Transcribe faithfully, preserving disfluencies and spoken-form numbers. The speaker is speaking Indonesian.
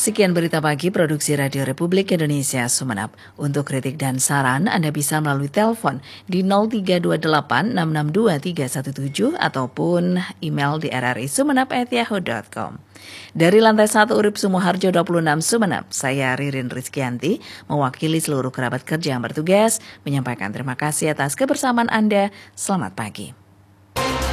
Sekian berita pagi produksi Radio Republik Indonesia Sumeneb. Untuk kritik dan saran Anda bisa melalui telepon di nol tiga dua delapan enam enam dua tiga satu tujuh ataupun email di r r i sumeneb at yahoo dot com. Dari lantai satu Urip Sumoharjo dua puluh enam Sumeneb, saya Ririn Rizkyanti mewakili seluruh kerabat kerja yang bertugas menyampaikan terima kasih atas kebersamaan Anda. Selamat pagi.